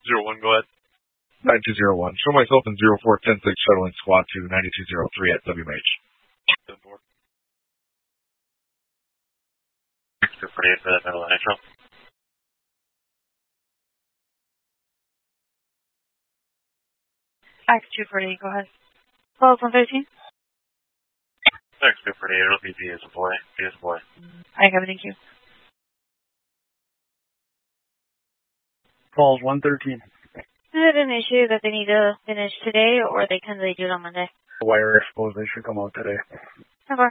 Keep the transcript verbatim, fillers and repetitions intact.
Zero one, go ahead. nine two zero one. Show myself in zero four ten six shuttling squad to ninety-two zero three at W M H. ten four. two forty-eight for that middle nitro. X two forty-eight, go ahead. twelve one thirteen. X two forty-eight, it'll be B as a boy. B as a boy. I have it, thank you. Falls one thirteen. Is it an issue that they need to finish today, or they can they do it on Monday? Wire expose, they should come out today.